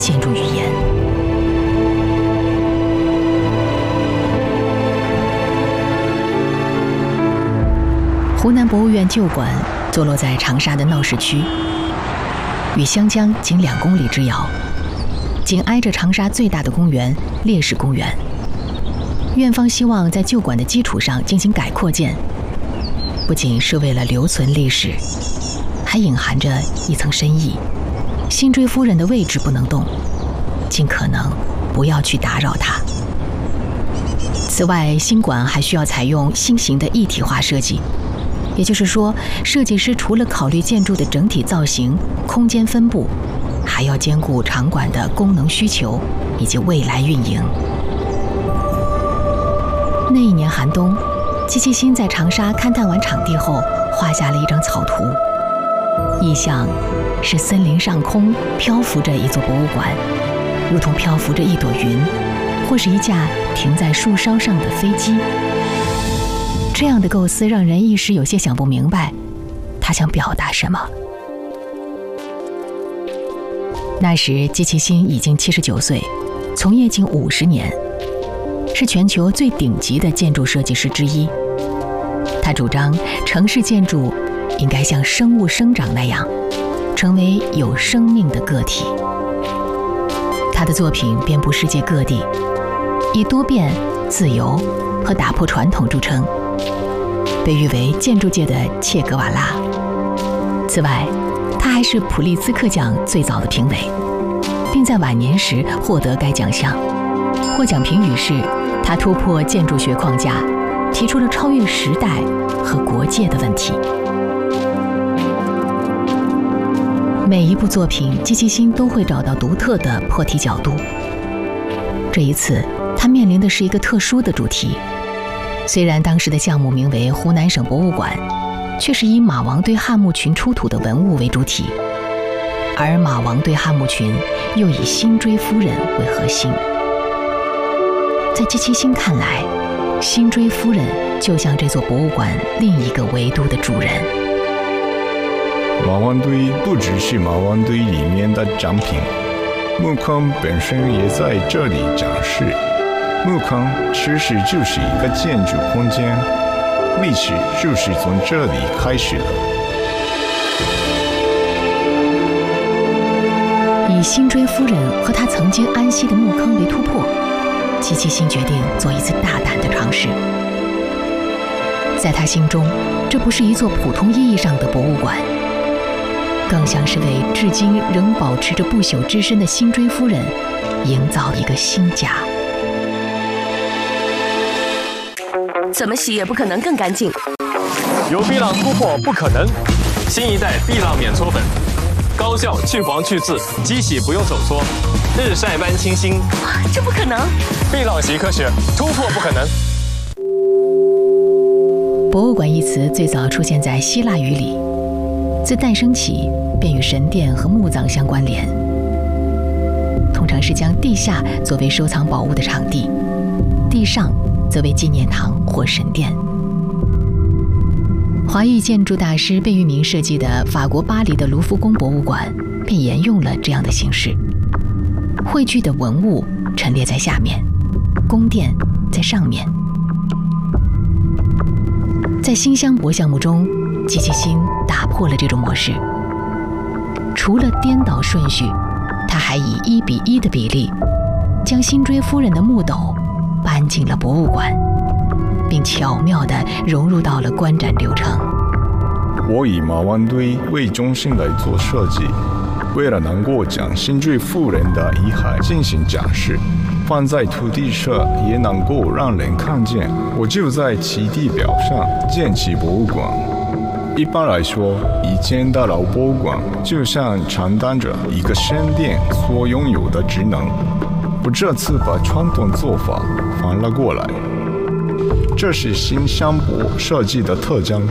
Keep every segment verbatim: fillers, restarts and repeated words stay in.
建筑语言。湖南博物院旧馆坐落在长沙的闹市区，与湘江仅两公里之遥，紧挨着长沙最大的公园烈士公园。院方希望在旧馆的基础上进行改扩建，不仅是为了留存历史，还隐含着一层深意：辛追夫人的位置不能动，尽可能不要去打扰她。此外，新馆还需要采用新型的一体化设计。也就是说，设计师除了考虑建筑的整体造型、空间分布，还要兼顾场馆的功能需求以及未来运营。那一年寒冬，季其新在长沙勘探完场地后，画下了一张草图，意象是森林上空漂浮着一座博物馆，如同漂浮着一朵云，或是一架停在树梢上的飞机。这样的构思让人一时有些想不明白，他想表达什么。那时季其新已经七十九岁，从业近五十年，是全球最顶级的建筑设计师之一。他主张城市建筑应该像生物生长那样，成为有生命的个体。他的作品遍布世界各地，以多变、自由和打破传统著称，被誉为建筑界的切格瓦拉。此外，他还是普利兹克奖最早的评委，并在晚年时获得该奖项。获奖评语是他突破建筑学框架，提出了超越时代和国界的问题。每一部作品，季其新都会找到独特的破题角度。这一次，他面临的是一个特殊的主题。虽然当时的项目名为湖南省博物馆，却是以马王堆汉墓群出土的文物为主体，而马王堆汉墓群又以辛追夫人为核心。在季其新看来，辛追夫人就像这座博物馆另一个维度的主人。 马王堆不只是马王堆里面的展品，墓坑本身也在这里展示。墓坑其实就是一个建筑空间，历史就是从这里开始的。 以辛追夫人和她曾经安息的墓坑为突破，季其新决定做一次大胆的尝试。在他心中，这不是一座普通意义上的博物馆，更像是为至今仍保持着不朽之身的辛追夫人营造一个新家。 怎么洗也不可能更干净。 有碧浪突破不可能，新一代碧浪免搓粉，高效去黄去渍，机洗不用手搓，日晒般清新。 这不可能！ 碧浪习科学，突破不可能。 博物馆一词最早出现在希腊语里，自诞生起便与神殿和墓葬相关联，通常是将地下作为收藏宝物的场地，地上则为纪念堂或神殿。华裔建筑大师贝聿铭设计的法国巴黎的卢浮宫博物馆便沿用了这样的形式，汇聚的文物陈列在下面，宫殿在上面。在新乡博项目中，季其新打破了这种模式。除了颠倒顺序，他还以一比一的比例，将辛追夫人的木斗搬进了博物馆，并巧妙地融入到了观展流程。 我以马王堆为中心来做设计，为了能够将辛追夫人的遗骸进行展示，放在土地上也能够让人看见，我就在其地表上建起博物馆。一般来说，以前的老博物馆就像承担着一个神殿所拥有的职能，我这次把传统做法反了过来，这是新乡博设计的特征。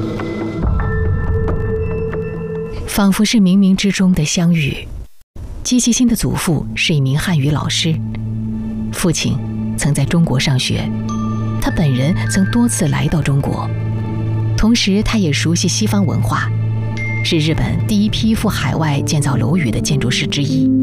仿佛是冥冥之中的相遇。季其新的祖父是一名汉语老师，父亲曾在中国上学，他本人曾多次来到中国，同时他也熟悉西方文化，是日本第一批赴海外建造楼宇的建筑师之一。